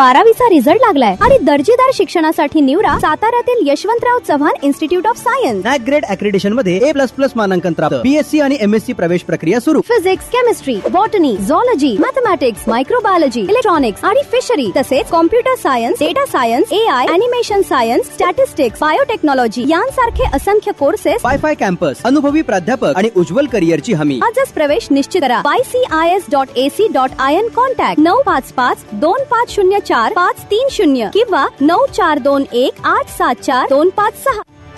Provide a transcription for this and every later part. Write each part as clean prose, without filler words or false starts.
12वीचा result लागलाय आणि दर्जेदार शिक्षणासाठी निवडा साताऱ्यातील Yashwantrao Chavan institute of science. NAAC grade accreditation मध्ये A++ मानांकन प्राप्त. BSc आणि MSc प्रवेश प्रक्रिया सुरू. Physics, chemistry, botany, झॉलॉजी, mathematics, microbiology, electronics आणि फिशरी तसेच computer science, data science, AI, animation science, statistics, biotechnology यांसारखे असंख्य कोर्सेस. वायफाय कॅम्पस, अनुभवी प्राध्यापक आणि उज्ज्वल करिअरची हमी. आजच प्रवेश निश्चित करा. ycis.ac.in. कॉन्टॅक्ट 955-2504-530 किंवा 9421-874-256.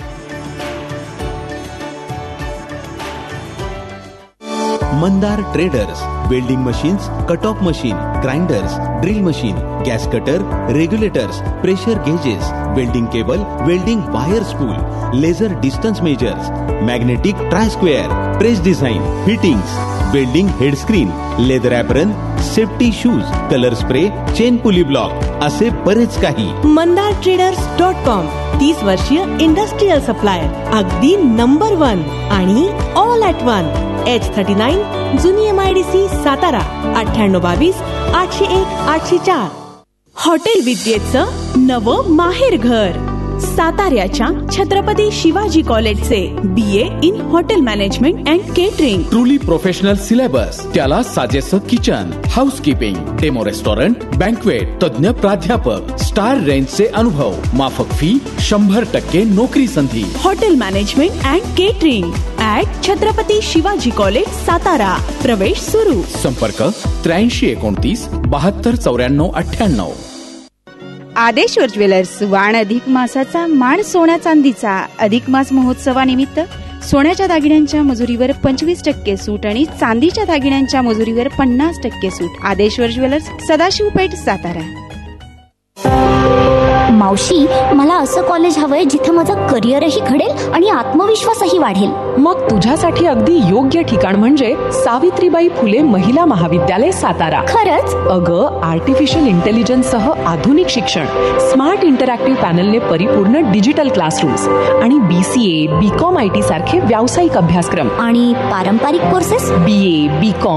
Mandar traders welding machines, cut off machine, grinders, drill machine, gas cutter, regulators, pressure gauges, welding cable, welding wire spool, laser distance measures, magnetic try square, press design, fittings, welding head screen, leather apron, safety shoes, colour spray, chain pulley block असे बरेच काही. mandartraders.com 30 वर्षीय industrial supplier, अगदी number 1 आणि all at 1. H39 जुनी MIDC Satara 9822-801-804. Hotel विद्येचं नवं माहेर घर साताऱ्याच्या छत्रपती शिवाजी कॉलेजचे BA in hotel management and catering. Truly professional syllabus, त्याला साजेसं kitchen, housekeeping, demo restaurant, banquet, तज्ञ प्राध्यापक, स्टार रेंजचे अनुभव, माफक फी, 100% नोकरी संधी. Hotel management and catering at Chhatrapati Shivaji college Satara. प्रवेश सुरू. संपर्क 8329 72 94 98. आदेश्वर ज्वेलर्स वाण अधिक मासाचा मान सोन्या चांदीचा. अधिक मास महोत्सवानिमित्त सोन्याच्या दागिन्यांच्या मजुरीवर 25% सूट आणि चांदीच्या दागिन्यांच्या मजुरीवर 50% सूट. आदेश्वर ज्वेलर्स, सदाशिव पेठ, सातारा. मावशी, मला असं कॉलेज हवंय जिथे माझं करिअरही घडेल आणि आत्मविश्वासही वाढेल. मग तुझ्यासाठी अगदी योग्य ठिकाण म्हणजे सावित्रीबाई फुले महिला महाविद्यालय सातारा. खरंच? अगं, आर्टिफिशियल इंटेलिजन्स सह आधुनिक शिक्षण, स्मार्ट इंटरॅक्टिव्ह पॅनलने परिपूर्ण डिजिटल क्लासरूम्स आणि BCA, BCom IT सारखे व्यावसायिक अभ्यासक्रम आणि पारंपरिक कोर्सेस BA, BCom